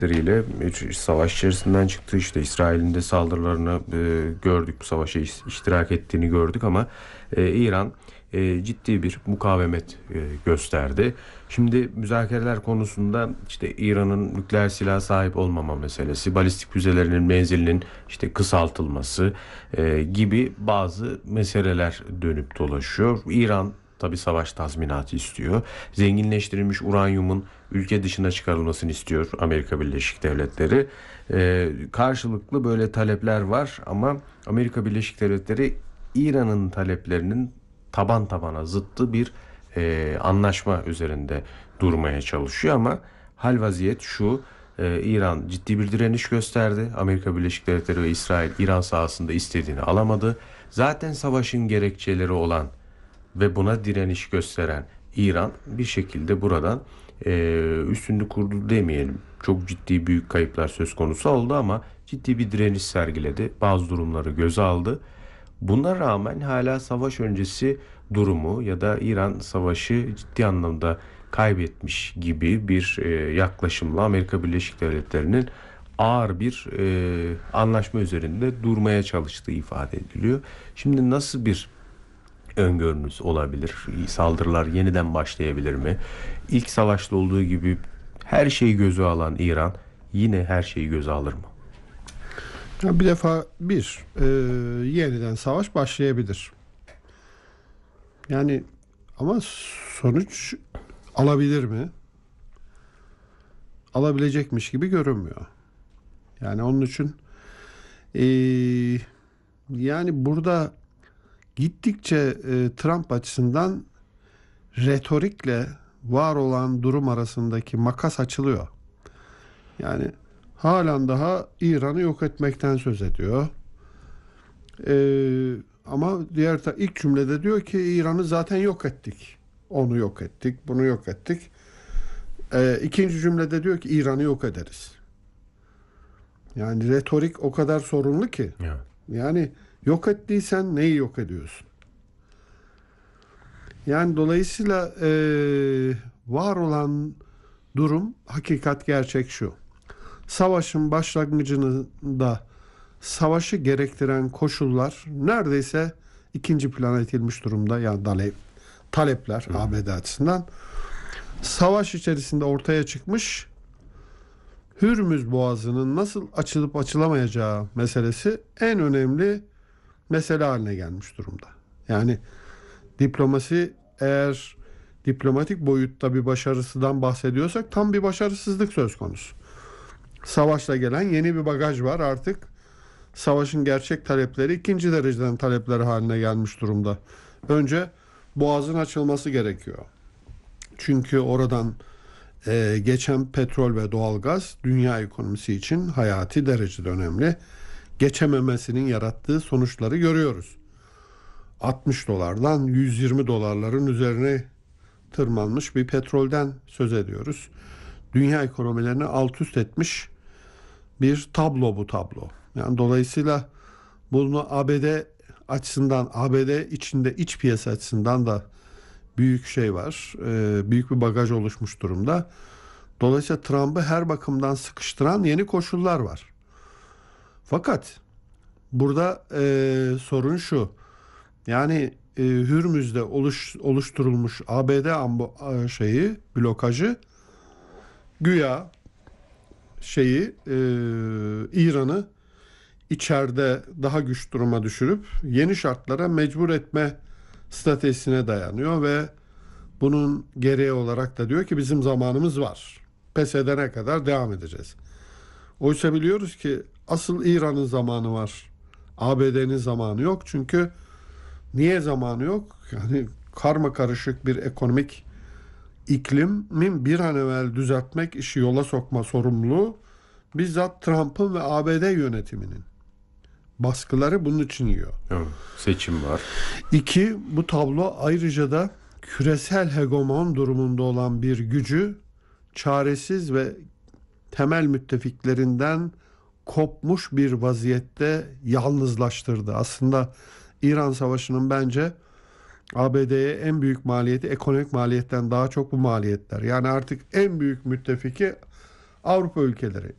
savaş içerisinden çıktı. İşte İsrail'in de saldırılarını gördük. Bu savaşa iştirak ettiğini gördük ama İran ciddi bir mukavemet gösterdi. Şimdi müzakereler konusunda işte İran'ın nükleer silah sahip olmama meselesi, balistik füzelerinin menzilinin işte kısaltılması gibi bazı meseleler dönüp dolaşıyor. İran tabii savaş tazminatı istiyor. Zenginleştirilmiş uranyumun ülke dışına çıkarılmasını istiyor Amerika Birleşik Devletleri. Karşılıklı böyle talepler var ama Amerika Birleşik Devletleri İran'ın taleplerinin taban tabana zıttı bir anlaşma üzerinde durmaya çalışıyor ama hal vaziyet şu: İran ciddi bir direniş gösterdi. Amerika Birleşik Devletleri ve İsrail İran sahasında istediğini alamadı. Zaten savaşın gerekçeleri olan ve buna direniş gösteren İran bir şekilde buradan üstünlüğü kurdu demeyelim. Çok ciddi büyük kayıplar söz konusu oldu ama ciddi bir direniş sergiledi. Bazı durumları göze aldı. Buna rağmen hala savaş öncesi durumu ya da İran savaşı ciddi anlamda kaybetmiş gibi bir yaklaşımla Amerika Birleşik Devletleri'nin ağır bir anlaşma üzerinde durmaya çalıştığı ifade ediliyor. Şimdi nasıl bir öngörünüz olabilir? Saldırılar yeniden başlayabilir mi? İlk savaşta olduğu gibi her şeyi göze alan İran yine her şeyi göze alır mı? Ya bir defa yeniden savaş başlayabilir. Yani ama sonuç alabilir mi? Alabilecekmiş gibi görünmüyor. Yani onun için e, yani burada gittikçe Trump açısından retorikle var olan durum arasındaki makas açılıyor. Yani halen daha İran'ı yok etmekten söz ediyor. Ama ilk cümlede diyor ki İran'ı zaten yok ettik. Onu yok ettik, bunu yok ettik. İkinci cümlede diyor ki İran'ı yok ederiz. Yani retorik o kadar sorunlu ki. Evet. Yani yok ettiysen neyi yok ediyorsun? Yani dolayısıyla var olan durum, hakikat, gerçek şu. Savaşın başlangıcında savaşı gerektiren koşullar neredeyse ikinci plana itilmiş durumda. Yani talepler ABD açısından. Savaş içerisinde ortaya çıkmış Hürmüz Boğazı'nın nasıl açılıp açılamayacağı meselesi en önemli mesele haline gelmiş durumda. Yani diplomasi, eğer diplomatik boyutta bir başarısından bahsediyorsak tam bir başarısızlık söz konusu. Savaşla gelen yeni bir bagaj var artık. Savaşın gerçek talepleri ikinci dereceden talepler haline gelmiş durumda. Önce boğazın açılması gerekiyor. Çünkü oradan geçen petrol ve doğalgaz dünya ekonomisi için hayati derecede önemli. Geçememesinin yarattığı sonuçları görüyoruz. 60 dolardan 120 dolarların üzerine tırmanmış bir petrolden söz ediyoruz. Dünya ekonomilerini alt üst etmiş bir tablo bu tablo. Yani dolayısıyla bunu ABD açısından, ABD içinde iç piyasa açısından da büyük şey var. Büyük bir bagaj oluşmuş durumda. Dolayısıyla Trump'ı her bakımdan sıkıştıran yeni koşullar var. Fakat burada sorun şu. Yani Hürmüz'de oluşturulmuş ABD blokajı güya İran'ı içeride daha güç duruma düşürüp yeni şartlara mecbur etme stratejisine dayanıyor ve bunun gereği olarak da diyor ki bizim zamanımız var. Pes edene kadar devam edeceğiz. Oysa biliyoruz ki asıl İran'ın zamanı var. ABD'nin zamanı yok. Çünkü niye zamanı yok? Yani karma karışık bir ekonomik iklimin bir an evvel düzeltmek, işi yola sokma sorumluluğu bizzat Trump'ın ve ABD yönetiminin. Baskıları bunun için yiyor. Evet, seçim var. İki, bu tablo ayrıca da küresel hegemon durumunda olan bir gücü çaresiz ve temel müttefiklerinden kopmuş bir vaziyette yalnızlaştırdı. Aslında İran Savaşı'nın bence ABD'ye en büyük maliyeti ekonomik maliyetten daha çok bu maliyetler. Yani artık en büyük müttefiki Avrupa ülkeleri.